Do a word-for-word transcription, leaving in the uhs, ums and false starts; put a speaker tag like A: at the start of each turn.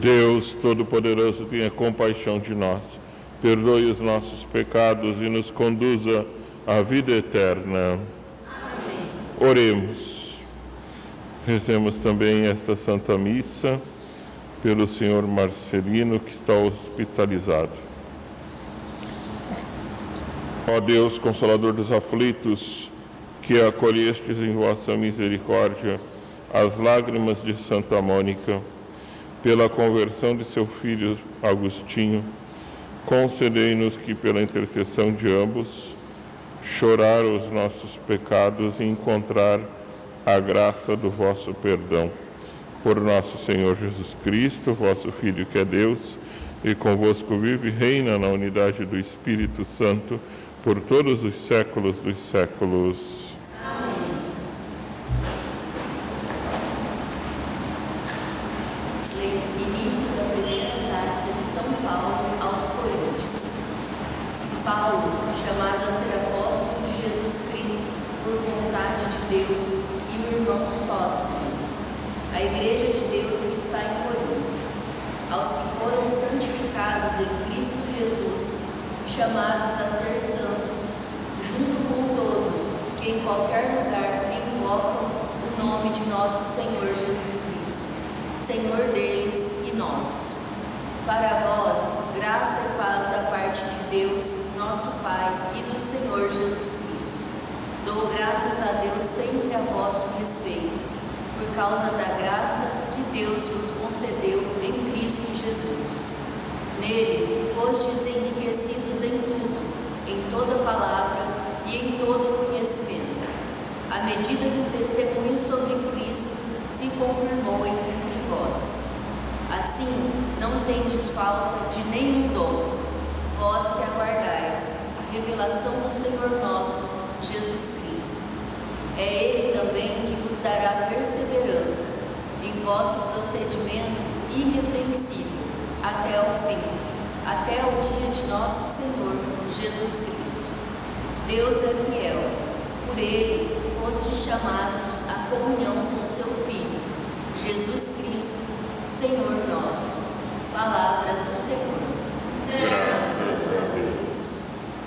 A: Deus Todo-Poderoso, tenha compaixão de nós, perdoe os nossos pecados e nos conduza à vida eterna.
B: Amém.
A: Oremos. Rezemos também esta Santa Missa pelo senhor Marcelino, que está hospitalizado. Ó Deus, Consolador dos aflitos, que acolhestes em vossa misericórdia as lágrimas de Santa Mônica, pela conversão de seu filho Agostinho, concedei-nos que, pela intercessão de ambos, chorar os nossos pecados e encontrar a graça do vosso perdão. Por nosso Senhor Jesus Cristo, vosso Filho, que é Deus, e convosco vive e reina na unidade do Espírito Santo, por todos os séculos dos séculos.
B: Amém. Início da primeira carta de São Paulo aos Coríntios. Paulo, chamado a ser apóstolo de Jesus Cristo por vontade de Deus, e o irmão Sóstenes, a igreja de Deus que está em Corinto, aos que foram santificados em Cristo Jesus, chamados a ser santos, junto com todos que em qualquer lugar invocam o nome de nosso Senhor Jesus Cristo, Senhor deles e nosso. Para vós, graça e paz da parte de Deus, nosso Pai, e do Senhor Jesus Cristo. Dou graças a Deus sempre a vosso respeito, por causa da graça que Deus vos concedeu em Cristo Jesus. Nele fostes enriquecidos em tudo, em toda palavra e em todo conhecimento. A medida do testemunho sobre Cristo se confirmou entre vós. Assim, não tendes falta de nenhum dom, vós que aguardais a revelação do Senhor nosso, Jesus Cristo. É Ele também que vos dará perseverança em vosso procedimento irrepreensível até ao fim, até ao dia de nosso Senhor Jesus Cristo. Deus é fiel, por Ele fostes chamados à comunhão com seu Filho, Jesus Cristo, Senhor nosso.